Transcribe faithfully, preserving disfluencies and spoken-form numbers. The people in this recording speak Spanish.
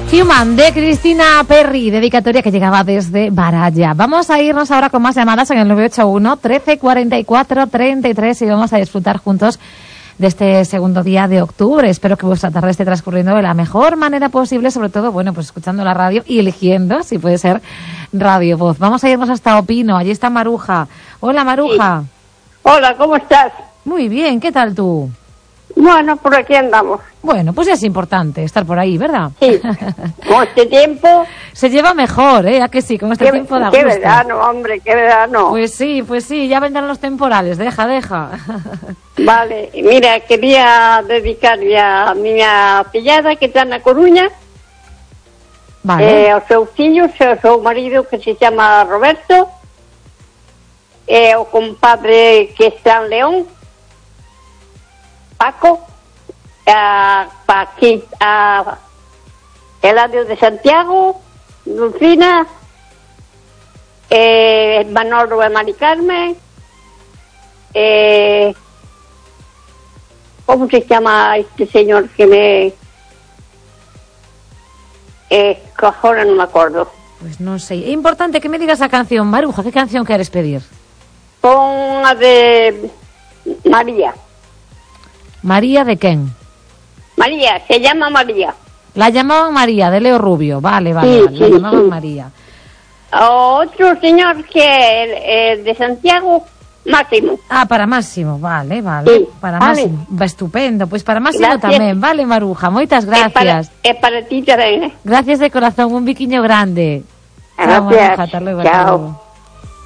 Human de Cristina Perry, dedicatoria que llegaba desde Baralla. Vamos a irnos ahora con más llamadas en el nueve ocho uno, trece cuarenta y cuatro, treinta y tres y vamos a disfrutar juntos de este segundo día de octubre. Espero que vuestra tarde esté transcurriendo de la mejor manera posible, sobre todo, bueno, pues escuchando la radio y eligiendo, si puede ser, Radio Voz. Vamos a irnos hasta Opino, allí está Maruja. Hola, Maruja. Sí. Hola, ¿cómo estás? Muy bien, ¿qué tal tú? Bueno, por aquí andamos. Bueno, pues es importante estar por ahí, ¿verdad? Sí, con este tiempo... Se lleva mejor, ¿eh? ¿A que sí? Con este qué, tiempo da Qué gusto. verano, hombre, qué verano. Pues sí, pues sí, ya vendrán los temporales, deja, deja. Vale, mira, quería dedicarle a mi pillada que está na Coruña, Vale. eh, ao seu fillo, ao seu marido que se chama Roberto, e ao compadre que está en León, Paco, a, pa aquí, a Eladio de Santiago, Lucina, eh, Manolo e Mari Carmen, eh, ¿cómo se llama este señor que me... Eh, ahora no me acuerdo. Pues no sé. Es importante que me digas la canción, Maruja. ¿Qué canción quieres pedir? Con la de María. María de Ken. María, se llama María. La llamaban María, de Leo Rubio. Vale, vale, Sí, vale. sí, La llamaban sí. María. Otro señor que es de Santiago, Máximo. Ah, para Máximo, vale, vale. Sí, Para vale. Máximo. Va estupendo. Pues para Máximo Gracias. también. Vale, Maruja. Muchas Es para, gracias. es para ti también, ¿eh? Gracias de corazón. Un biquiño grande. Chao, Gracias. Maruja. Hasta luego. Hasta Chao. luego.